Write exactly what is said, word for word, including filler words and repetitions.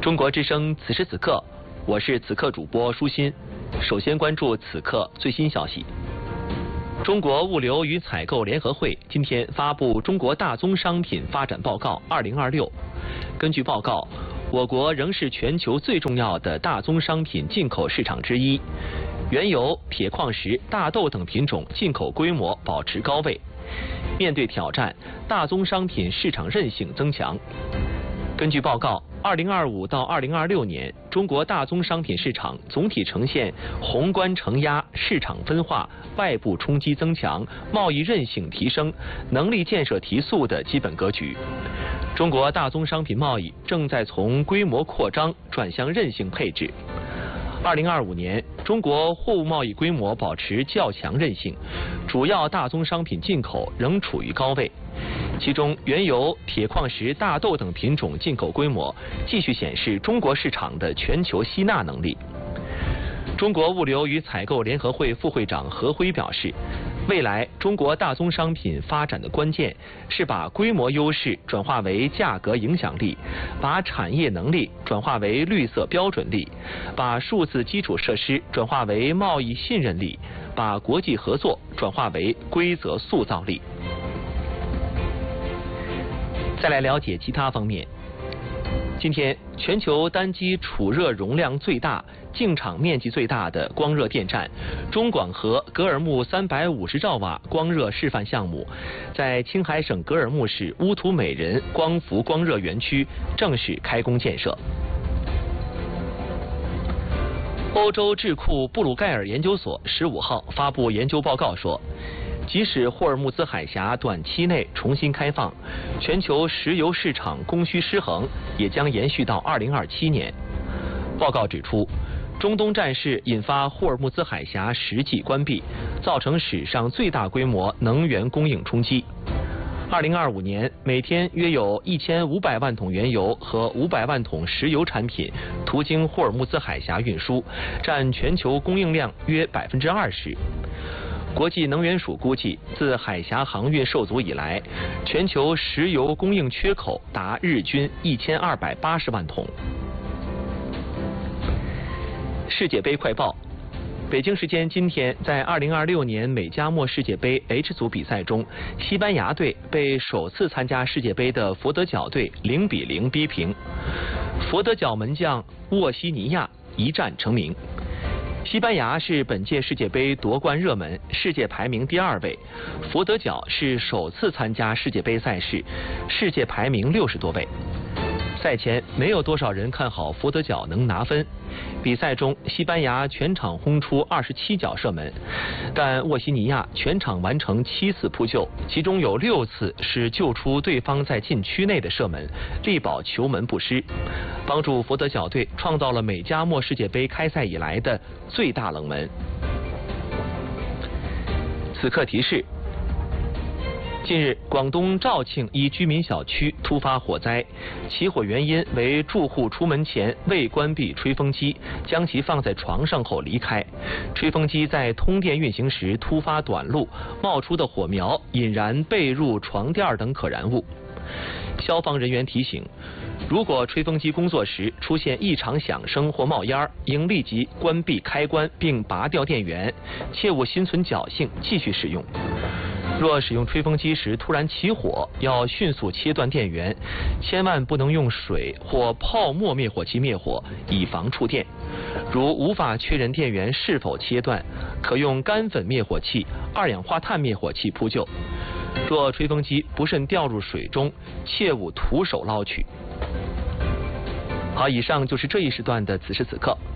中国之声此时此刻，我是此刻主播舒心。首先关注此刻最新消息。中国物流与采购联合会今天发布《中国大宗商品发展报告二零二六》。根据报告，我国仍是全球最重要的大宗商品进口市场之一，原油、铁矿石、大豆等品种进口规模保持高位。面对挑战，大宗商品市场韧性增强。根据报告，二零二五到二零二六年，中国大宗商品市场总体呈现宏观承压、市场分化、外部冲击增强、贸易韧性提升、能力建设提速的基本格局。中国大宗商品贸易正在从规模扩张转向韧性配置。二零二五年，中国货物贸易规模保持较强韧性，主要大宗商品进口仍处于高位。其中，原油、铁矿石、大豆等品种进口规模继续显示中国市场的全球吸纳能力。中国物流与采购联合会副会长何辉表示，未来中国大宗商品发展的关键是把规模优势转化为价格影响力，把产业能力转化为绿色标准力，把数字基础设施转化为贸易信任力，把国际合作转化为规则塑造力。再来了解其他方面。今天，全球单机储热容量最大、净场面积最大的光热电站中广核格尔木三百五十兆瓦光热示范项目，在青海省格尔木市乌图美人光伏光热园区正式开工建设。欧洲智库布鲁盖尔研究所十五号发布研究报告说，即使霍尔木兹海峡短期内重新开放，全球石油市场供需失衡也将延续到二零二七年。报告指出，中东战事引发霍尔木兹海峡实际关闭，造成史上最大规模能源供应冲击。二零二五年，每天约有一千五百万桶原油和五百万桶石油产品途经霍尔木兹海峡运输，占全球供应量约百分之二十。国际能源署估计，自海峡航运受阻以来，全球石油供应缺口达日均一千二百八十万桶。世界杯快报。北京时间今天，在二零二六年美加墨世界杯 H 组比赛中，西班牙队被首次参加世界杯的佛得角队零比零逼平。佛得角门将沃西尼亚一战成名。西班牙是本届世界杯夺冠热门，世界排名第二位。佛得角是首次参加世界杯赛事，世界排名六十多位。赛前没有多少人看好佛得角能拿分。比赛中，西班牙全场轰出二十七脚射门，但沃西尼亚全场完成七次扑救，其中有六次是救出对方在禁区内的射门，力保球门不失，帮助佛得角队创造了美加墨世界杯开赛以来的最大冷门。此刻提示。近日，广东肇庆一居民小区突发火灾，起火原因为住户出门前未关闭吹风机，将其放在床上后离开，吹风机在通电运行时突发短路，冒出的火苗引燃被褥、床垫等可燃物。消防人员提醒，如果吹风机工作时出现异常响声或冒烟，应立即关闭开关并拔掉电源，切勿心存侥幸继续使用。若使用吹风机时突然起火，要迅速切断电源，千万不能用水或泡沫灭火器灭火，以防触电。如无法确认电源是否切断，可用干粉灭火器、二氧化碳灭火器扑救。若吹风机不慎掉入水中，切勿徒手捞取。好，以上就是这一时段的此时此刻。